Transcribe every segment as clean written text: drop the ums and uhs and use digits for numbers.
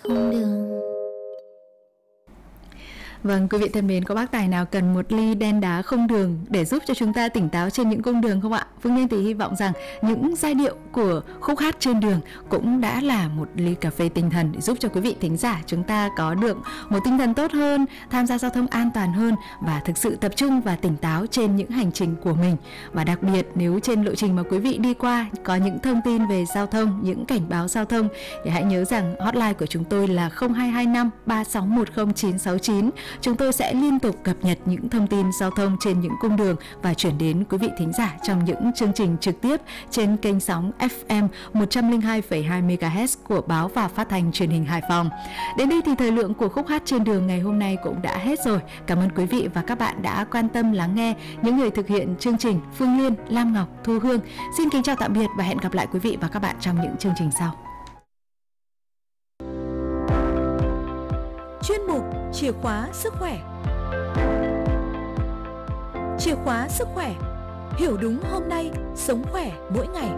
không đường. Vâng, quý vị thân mến, có bác tài nào cần một ly đen đá không đường để giúp cho chúng ta tỉnh táo trên những cung đường không ạ? Phương Linh thì hy vọng rằng những giai điệu của khúc hát trên đường cũng đã là một ly cà phê tinh thần để giúp cho quý vị thính giả chúng ta có được một tinh thần tốt hơn, tham gia giao thông an toàn hơn và thực sự tập trung và tỉnh táo trên những hành trình của mình. Và đặc biệt nếu trên lộ trình mà quý vị đi qua có những thông tin về giao thông, những cảnh báo giao thông thì hãy nhớ rằng hotline của chúng tôi là 0225 3610 969. Chúng tôi sẽ liên tục cập nhật những thông tin giao thông trên những cung đường và chuyển đến quý vị thính giả trong những chương trình trực tiếp trên kênh sóng FM 102,2 MHz của Báo và Phát thanh Truyền hình Hải Phòng. Đến đây thì thời lượng của khúc hát trên đường ngày hôm nay cũng đã hết rồi. Cảm ơn quý vị và các bạn đã quan tâm lắng nghe. Những người thực hiện chương trình Phương Liên, Lam Ngọc, Thu Hương. Xin kính chào tạm biệt và hẹn gặp lại quý vị và các bạn trong những chương trình sau. Chuyên mục Chìa khóa sức khỏe. Chìa khóa sức khỏe. Hiểu đúng hôm nay, sống khỏe mỗi ngày.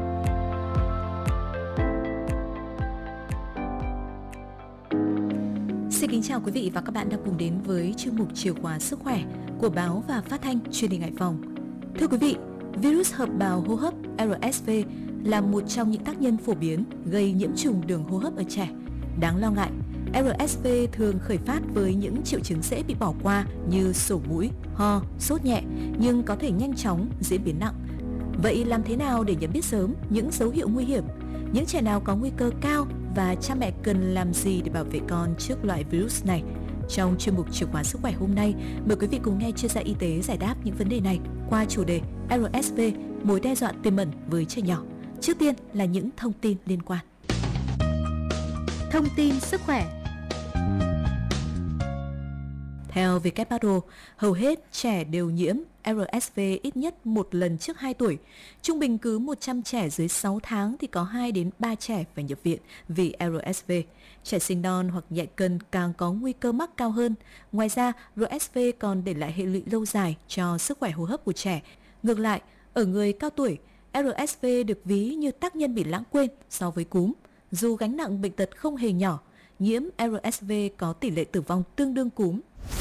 Xin kính chào quý vị và các bạn đang cùng đến với chuyên mục Chìa khóa sức khỏe của Báo và Phát thanh Truyền hình Hải Phòng. Thưa quý vị, virus hợp bào hô hấp RSV là một trong những tác nhân phổ biến gây nhiễm trùng đường hô hấp ở trẻ. Đáng lo ngại, RSV thường khởi phát với những triệu chứng dễ bị bỏ qua như sổ mũi, ho, sốt nhẹ nhưng có thể nhanh chóng diễn biến nặng. Vậy làm thế nào để nhận biết sớm những dấu hiệu nguy hiểm? Những trẻ nào có nguy cơ cao và cha mẹ cần làm gì để bảo vệ con trước loại virus này? Trong chuyên mục Chìa khóa sức khỏe hôm nay, mời quý vị cùng nghe chuyên gia y tế giải đáp những vấn đề này qua chủ đề RSV, mối đe dọa tiềm ẩn với trẻ nhỏ. Trước tiên là những thông tin liên quan. Thông tin sức khỏe. Theo WHO, hầu hết trẻ đều nhiễm RSV ít nhất một lần trước 2 tuổi. Trung bình cứ 100 trẻ dưới 6 tháng thì có 2 đến 3 trẻ phải nhập viện vì RSV. Trẻ sinh non hoặc nhạy cân càng có nguy cơ mắc cao hơn. Ngoài ra, RSV còn để lại hệ lụy lâu dài cho sức khỏe hô hấp của trẻ. Ngược lại, ở người cao tuổi, RSV được ví như tác nhân bị lãng quên so với cúm. Dù gánh nặng bệnh tật không hề nhỏ, nhiễm RSV có tỷ lệ tử vong tương đương cúm.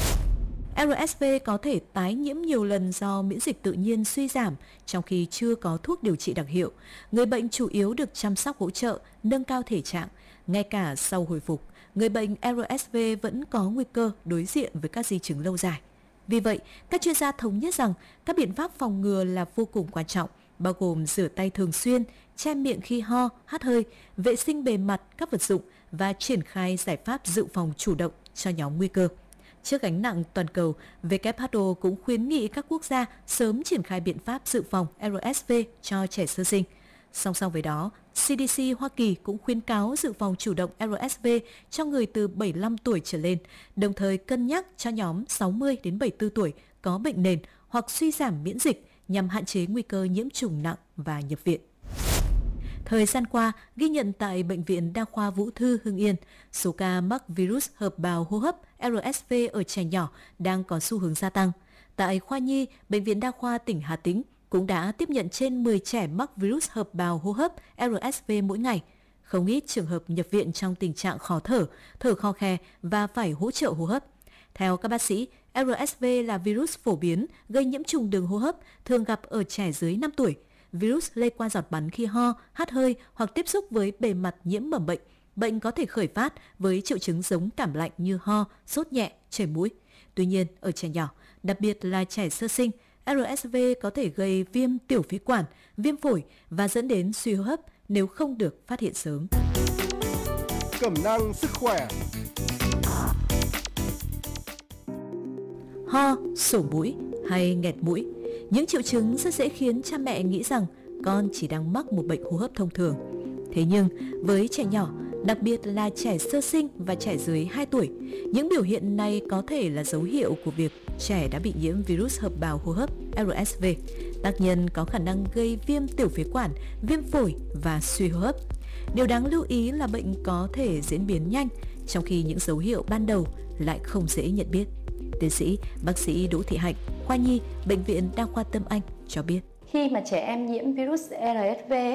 RSV có thể tái nhiễm nhiều lần do miễn dịch tự nhiên suy giảm trong khi chưa có thuốc điều trị đặc hiệu. Người bệnh chủ yếu được chăm sóc hỗ trợ, nâng cao thể trạng. Ngay cả sau hồi phục, người bệnh RSV vẫn có nguy cơ đối diện với các di chứng lâu dài. Vì vậy, các chuyên gia thống nhất rằng các biện pháp phòng ngừa là vô cùng quan trọng, bao gồm rửa tay thường xuyên, che miệng khi ho, hắt hơi, vệ sinh bề mặt các vật dụng và triển khai giải pháp dự phòng chủ động cho nhóm nguy cơ. Trước gánh nặng toàn cầu, WHO cũng khuyến nghị các quốc gia sớm triển khai biện pháp dự phòng RSV cho trẻ sơ sinh. Song song với đó, CDC Hoa Kỳ cũng khuyến cáo dự phòng chủ động RSV cho người từ 75 tuổi trở lên, đồng thời cân nhắc cho nhóm 60 đến 74 tuổi có bệnh nền hoặc suy giảm miễn dịch nhằm hạn chế nguy cơ nhiễm trùng nặng và nhập viện. Thời gian qua, ghi nhận tại Bệnh viện Đa khoa Vũ Thư Hưng Yên, số ca mắc virus hợp bào hô hấp RSV ở trẻ nhỏ đang có xu hướng gia tăng. Tại khoa nhi, Bệnh viện Đa khoa tỉnh Hà Tĩnh cũng đã tiếp nhận trên 10 trẻ mắc virus hợp bào hô hấp RSV mỗi ngày. Không ít trường hợp nhập viện trong tình trạng khó thở, thở khò khè và phải hỗ trợ hô hấp. Theo các bác sĩ, RSV là virus phổ biến gây nhiễm trùng đường hô hấp thường gặp ở trẻ dưới 5 tuổi. Virus lây qua giọt bắn khi ho, hắt hơi hoặc tiếp xúc với bề mặt nhiễm mầm bệnh. Bệnh có thể khởi phát với triệu chứng giống cảm lạnh như ho, sốt nhẹ, chảy mũi. Tuy nhiên, ở trẻ nhỏ, đặc biệt là trẻ sơ sinh, RSV có thể gây viêm tiểu phế quản, viêm phổi và dẫn đến suy hô hấp nếu không được phát hiện sớm. Cẩm nang sức khỏe. Ho, sổ mũi hay nghẹt mũi. Những triệu chứng rất dễ khiến cha mẹ nghĩ rằng con chỉ đang mắc một bệnh hô hấp thông thường. Thế nhưng, với trẻ nhỏ, đặc biệt là trẻ sơ sinh và trẻ dưới 2 tuổi, những biểu hiện này có thể là dấu hiệu của việc trẻ đã bị nhiễm virus hợp bào hô hấp RSV. Tác nhân có khả năng gây viêm tiểu phế quản, viêm phổi và suy hô hấp. Điều đáng lưu ý là bệnh có thể diễn biến nhanh, trong khi những dấu hiệu ban đầu lại không dễ nhận biết. Tiến sĩ bác sĩ Đỗ Thị Hạnh, khoa nhi, Bệnh viện Đa khoa Tâm Anh cho biết. Khi mà trẻ em nhiễm virus RSV